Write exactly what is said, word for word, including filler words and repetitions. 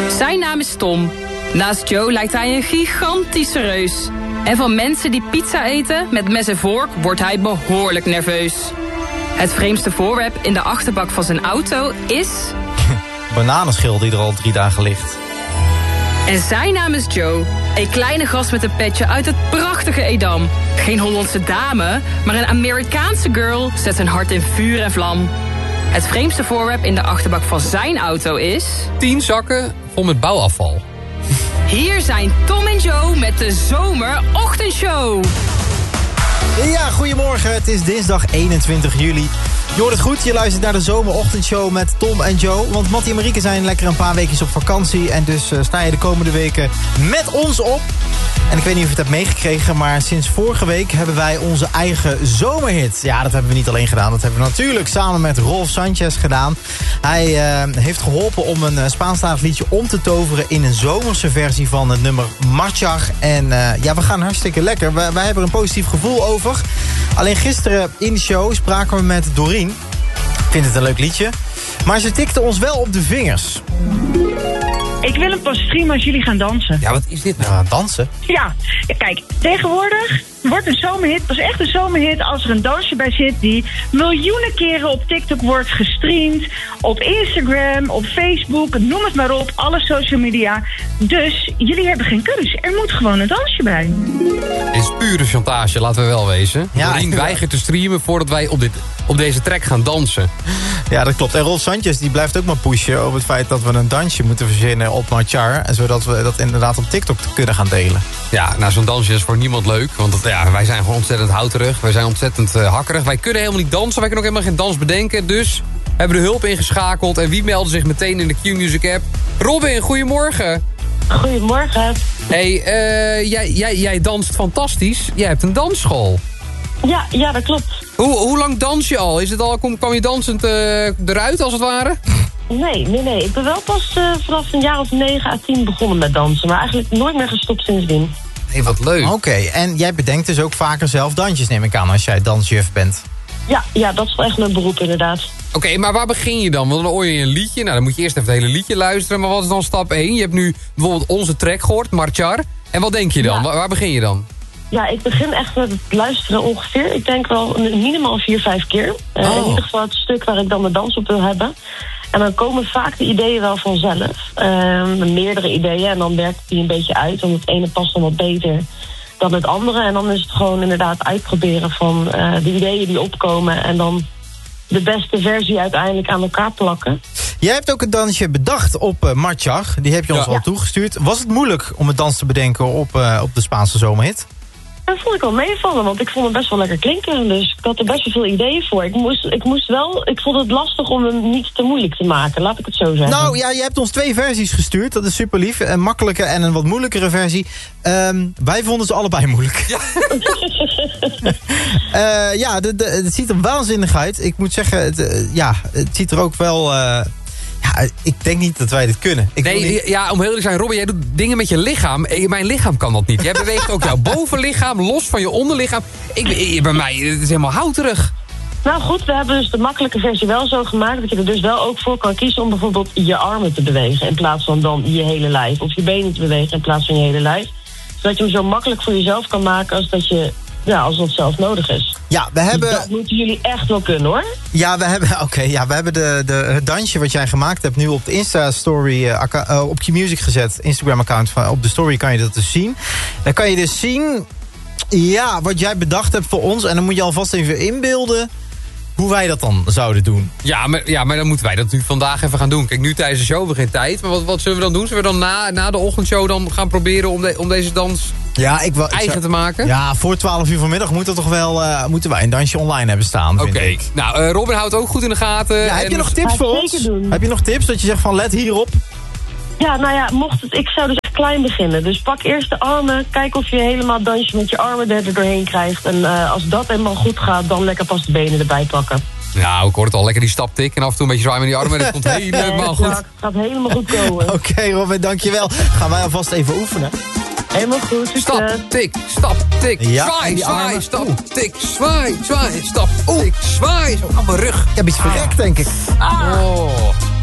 Zijn naam is Tom. Naast Joe lijkt hij een gigantische reus. En van mensen die pizza eten met mes en vork wordt hij behoorlijk nerveus. Het vreemdste voorwerp in de achterbak van zijn auto is... bananenschil die er al drie dagen ligt. En zijn naam is Joe. Een kleine gast met een petje uit het prachtige Edam. Geen Hollandse dame, maar een Amerikaanse girl zet zijn hart in vuur en vlam. Het vreemdste voorwerp in de achterbak van zijn auto is... tien zakken vol met bouwafval. Hier zijn Tom en Joe met de Zomerochtendshow. Ja, goedemorgen. Het is dinsdag eenentwintig juli. Je hoort het goed, je luistert naar de Zomerochtendshow met Tom en Joe. Want Mattie en Marieke zijn lekker een paar weekjes op vakantie. En dus uh, sta je de komende weken met ons op. En ik weet niet of je het hebt meegekregen, maar sinds vorige week hebben wij onze eigen zomerhit. Ja, dat hebben we niet alleen gedaan. Dat hebben we natuurlijk samen met Rolf Sanchez gedaan. Hij uh, heeft geholpen om een uh, Spaanstalig liedje om te toveren in een zomerse versie van het nummer Marchar. En uh, ja, we gaan hartstikke lekker. Wij, wij hebben er een positief gevoel over. Alleen gisteren in de show spraken we met Doreen. Ik vind het een leuk liedje. Maar ze tikte ons wel op de vingers. Ik wil hem pas streamen als jullie gaan dansen. Ja, wat is dit nou? Ja, dansen? Ja, kijk, tegenwoordig wordt een zomerhit, pas echt een zomerhit als er een dansje bij zit die miljoenen keren op TikTok wordt gestreamd, op Instagram, op Facebook, noem het maar op, alle social media. Dus jullie hebben geen keus. Er moet gewoon een dansje bij. Dit is pure chantage, laten we wel wezen. Ja, Doreen ik- weigert te streamen voordat wij op, dit, op deze track gaan dansen. Ja, dat klopt. En Rolf Sanchez die blijft ook maar pushen over het feit dat we een dansje moeten verzinnen op Marchar. Zodat we dat inderdaad op TikTok kunnen gaan delen. Ja, nou zo'n dansje is voor niemand leuk. Want dat, ja, wij zijn gewoon ontzettend houterig. Wij zijn ontzettend uh, hakkerig. Wij kunnen helemaal niet dansen. Wij kunnen ook helemaal geen dans bedenken. Dus hebben we de hulp ingeschakeld. En wie meldde zich meteen in de Q-Music app? Robin, goedemorgen. Goedemorgen. Hey, uh, jij, jij, jij danst fantastisch. Jij hebt een dansschool. Ja, ja, dat klopt. Hoe, hoe lang dans je al? Is het al kom, kwam je dansend uh, eruit, als het ware? Nee, nee, nee. Ik ben wel pas uh, vanaf een jaar of negen à tien begonnen met dansen. Maar eigenlijk nooit meer gestopt sindsdien. Hey, wat leuk. Oké, okay, en jij bedenkt dus ook vaker zelf dansjes, neem ik aan, als jij dansjuf bent. Ja, ja, dat is wel echt mijn beroep inderdaad. Oké, okay, maar waar begin je dan? Want dan hoor je een liedje. Nou, dan moet je eerst even het hele liedje luisteren. Maar wat is dan stap één? Je hebt nu bijvoorbeeld onze track gehoord, Marchar. En wat denk je dan? Ja. Waar, waar begin je dan? Ja, ik begin echt met het luisteren ongeveer. Ik denk wel minimaal vier, vijf keer. Uh, oh. In ieder geval het stuk waar ik dan de dans op wil hebben. En dan komen vaak de ideeën wel vanzelf. Uh, meerdere ideeën. En dan werkt die een beetje uit. Want het ene past dan wat beter dan het andere. En dan is het gewoon inderdaad uitproberen van uh, de ideeën die opkomen. En dan de beste versie uiteindelijk aan elkaar plakken. Jij hebt ook een dansje bedacht op uh, Marchar. Die heb je ons ja. al ja. toegestuurd. Was het moeilijk om het dans te bedenken op, uh, op de Spaanse zomerhit? Dat vond ik wel meevallen, want ik vond het best wel lekker klinken. Dus ik had er best wel veel ideeën voor. Ik moest, ik moest wel, ik vond het lastig om hem niet te moeilijk te maken, laat ik het zo zeggen. Nou ja, je hebt ons twee versies gestuurd, dat is super lief. Een makkelijke en een wat moeilijkere versie. Um, wij vonden ze allebei moeilijk. Ja, uh, ja de, de, het ziet er waanzinnig uit. Ik moet zeggen, het, uh, ja, het ziet er ook wel... Uh, Ja, ik denk niet dat wij dit kunnen. Ik nee, niet... ja, om heel eerlijk te zijn, Robin, jij doet dingen met je lichaam. Mijn lichaam kan dat niet. Jij beweegt ook jouw bovenlichaam los van je onderlichaam. Ik, bij mij, het is helemaal houterig. Nou goed, we hebben dus de makkelijke versie wel zo gemaakt... dat je er dus wel ook voor kan kiezen om bijvoorbeeld je armen te bewegen... in plaats van dan je hele lijf. Of je benen te bewegen in plaats van je hele lijf. Zodat je hem zo makkelijk voor jezelf kan maken als dat je... Ja, als dat zelf nodig is. Ja, we hebben... Dat moeten jullie echt wel kunnen, hoor. Ja, we hebben, oké, okay, ja, we hebben de, de, het dansje wat jij gemaakt hebt... nu op de Insta-story, uh, uh, op Q-Music gezet. Instagram-account, op de story kan je dat dus zien. Dan kan je dus zien, ja, wat jij bedacht hebt voor ons. En dan moet je alvast even inbeelden... hoe wij dat dan zouden doen. Ja maar, ja, maar dan moeten wij dat natuurlijk vandaag even gaan doen. Kijk, nu tijdens de show hebben we geen tijd. Maar wat, wat zullen we dan doen? Zullen we dan na, na de ochtendshow dan gaan proberen om, de, om deze dans ja, ik wil, ik eigen zou, te maken? Ja, voor twaalf uur vanmiddag moet er toch wel, uh, moeten wij een dansje online hebben staan. Oké, okay. Nou, uh, Robin houdt ook goed in de gaten. Ja, heb en je nog tips voor ons? Doen. Heb je nog tips dat je zegt van let hierop? Ja, nou ja, mocht het, ik zou dus echt klein beginnen. Dus pak eerst de armen, kijk of je helemaal dansje met je armen er doorheen krijgt. En uh, als dat helemaal goed gaat, dan lekker pas de benen erbij pakken. Nou, ik hoor het al. Lekker die staptik en af en toe een beetje zwaai met die armen. En dat komt helemaal goed. Het gaat helemaal goed komen. Oké, okay, Robin, dankjewel. Gaan wij alvast even oefenen. Helemaal goed. Stap, tik, stap, tik, ja, zwaai, zwaai, stap, tik, zwaai, zwaai, stap, tik, zwaai. Zo, op mijn rug. Ik heb iets verrekt, denk ik. Ah. Oh.